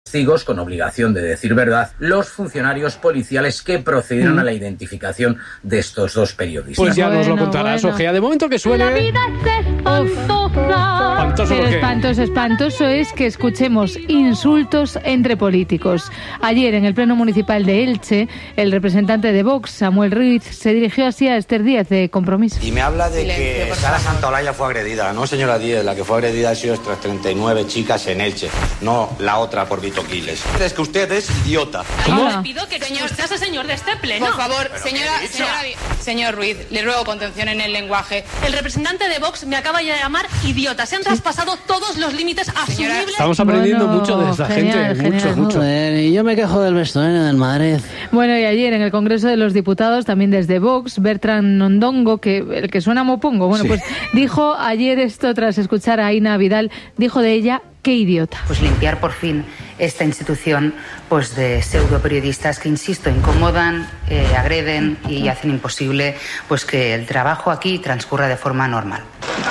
testigos con obligación de decir verdad los funcionarios policiales que procedieron a la identificación de estos dos periodistas. Pues ya nos lo contarás, Ojea. De momento que suene... La vida es espantosa. ¿Espantoso Pero por qué? espantoso es que escuchemos insultos entre políticos. Ayer, en el Pleno Municipal de Elche, el representante de Vox, Samuel Ruiz, se dirigió así a Esther Díaz de Compromís. Y me habla de que Sara Santaolalla fue agredida. No, señora Díaz, la que fue agredida ha sido estas 39 chicas en Elche, no la otra por Vito Quiles. Es que usted es idiota. ¿Cómo? Le pido que expulse a ese señor de este pleno. Por favor, señor Ruiz, le ruego contención en el lenguaje. El representante de Vox me acaba de llamar idiota. Se han traspasado todos los límites asumibles. Estamos aprendiendo mucho de esta genial, gente, mucho. Joder, y yo me quejo del vestuario del Madrid. Bueno, y ayer en el Congreso de los Diputados, también desde Vox, Bertran Nondongo, el que suena mopongo, bueno, pues dijo ayer esto tras escuchar a Aina Vidal, dijo de ella: ¡qué idiota! Pues limpiar por fin esta institución pues de pseudo periodistas que, insisto, incomodan, agreden y hacen imposible pues que el trabajo aquí transcurra de forma normal.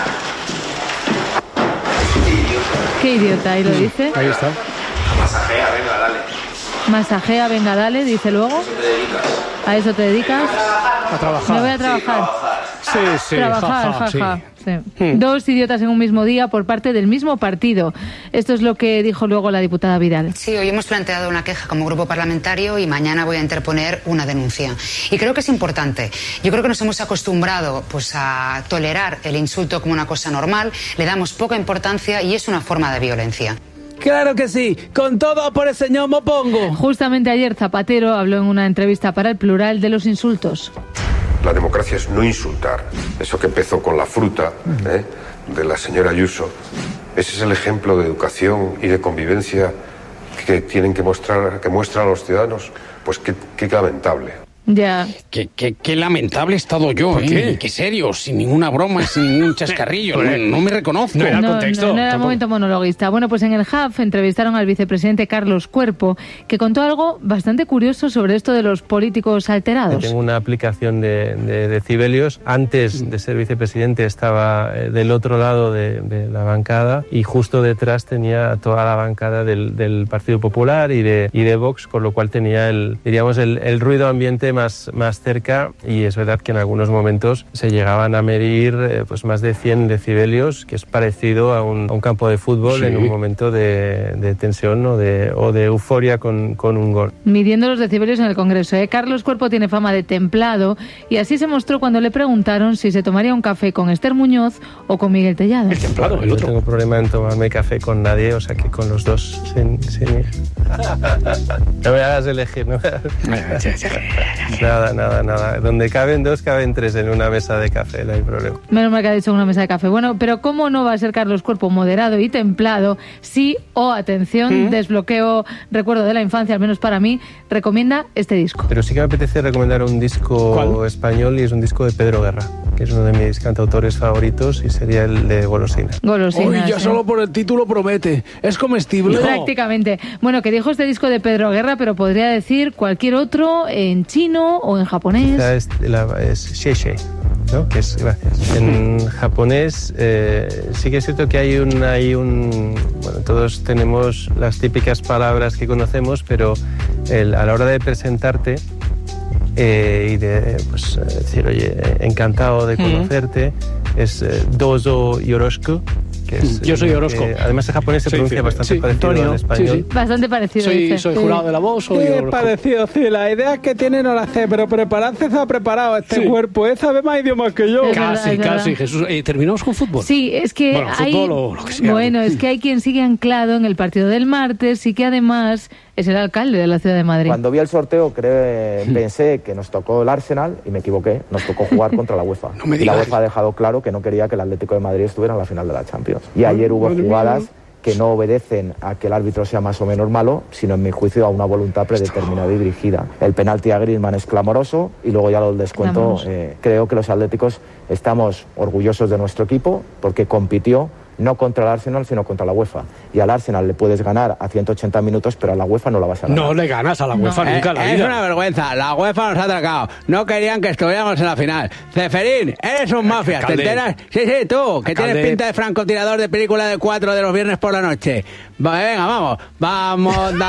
¡Qué idiota! Ahí lo dice. Ahí está. Masajea, venga, dale. Masajea, venga, dale, dice luego. ¿A eso te dedicas? A trabajar. Me voy a trabajar. Sí, Trabajar, jaja. sí. Dos idiotas en un mismo día por parte del mismo partido. Esto es lo que dijo luego la diputada Vidal. Sí, hoy hemos planteado una queja como grupo parlamentario y mañana voy a interponer una denuncia. Y creo que es importante. Yo creo que nos hemos acostumbrado pues a tolerar el insulto como una cosa normal, le damos poca importancia y es una forma de violencia. Claro que sí, con todo por el señor Mopongo. Justamente ayer Zapatero habló en una entrevista para El Plural de los insultos. La democracia es no insultar. Eso que empezó con la fruta de la señora Ayuso. Ese es el ejemplo de educación y de convivencia que tienen que mostrar, que muestran a los ciudadanos. Pues qué lamentable. Ya. Qué lamentable he estado yo, ¿Por qué? Qué serio, sin ninguna broma, sin ningún chascarrillo. No me reconozco. No era momento monologuista. Bueno, pues en el HUF entrevistaron al vicepresidente Carlos Cuerpo, que contó algo bastante curioso sobre esto de los políticos alterados. Tengo una aplicación de decibelios. Antes de ser vicepresidente estaba del otro lado de la bancada y justo detrás tenía toda la bancada del Partido Popular y de Vox, con lo cual tenía el ruido ambiente más cerca, y es verdad que en algunos momentos se llegaban a medir pues más de 100 decibelios, que es parecido a un campo de fútbol en un momento de tensión o de euforia con un gol. Midiendo los decibelios en el Congreso. Carlos Cuerpo tiene fama de templado y así se mostró cuando le preguntaron si se tomaría un café con Esther Muñoz o con Miguel Tellado. Templado, no tengo problema en tomarme café con nadie, o sea que con los dos sin no me hagas elegir, ¿no? Nada. Donde caben dos, caben tres en una mesa de café, no hay problema. Menos mal que ha dicho una mesa de café. Bueno, pero ¿cómo no va a ser Carlos Cuerpo moderado y templado si, atención, desbloqueo, recuerdo de la infancia, al menos para mí, recomienda este disco? Pero sí que me apetece recomendar un disco español, y es un disco de Pedro Guerra, que es uno de mis cantautores favoritos, y sería el de Golosina. Uy, ya solo por el título promete. ¿Es comestible? Prácticamente. Bueno, que dijo este disco de Pedro Guerra, pero podría decir cualquier otro en chino o en japonés. Es Sheshe, ¿no? Que es gracias. En japonés sí que es cierto que hay un bueno, todos tenemos las típicas palabras que conocemos, pero a la hora de presentarte y de decir, oye, encantado de conocerte, es dozo yoroshiku. Yo soy Orozco. Además en japonés se pronuncia bastante parecido al español. Sí. Bastante parecido. Soy jurado de la voz. Qué parecido, sí. La idea que tiene no la sé, pero prepararse se ha preparado este cuerpo. Sabe más idiomas que yo. Casi. Jesús, ¿terminamos con fútbol? Sí, es que bueno, fútbol o lo que sea. Bueno, es que hay quien sigue anclado en el partido del martes y que además es el alcalde de la ciudad de Madrid. Cuando vi el sorteo pensé que nos tocó el Arsenal y me equivoqué. Nos tocó jugar contra la UEFA. Y la UEFA ha dejado claro que no quería que el Atlético de Madrid estuviera en la final de la Champions. Y ayer hubo jugadas que no obedecen a que el árbitro sea más o menos malo, sino en mi juicio a una voluntad predeterminada y dirigida. El penalti a Griezmann es clamoroso y luego ya lo descuento. Creo que los atléticos estamos orgullosos de nuestro equipo porque compitió no contra el Arsenal, sino contra la UEFA. Y al Arsenal le puedes ganar a 180 minutos, pero a la UEFA no la vas a ganar. No le ganas a la UEFA nunca en la vida. Es una vergüenza, la UEFA nos ha atracado. No querían que estuviéramos en la final. Ceferín, eres un mafia, ¿te enteras? Sí, tú, que tienes pinta de francotirador de película de 4 de los viernes por la noche. Venga, vamos.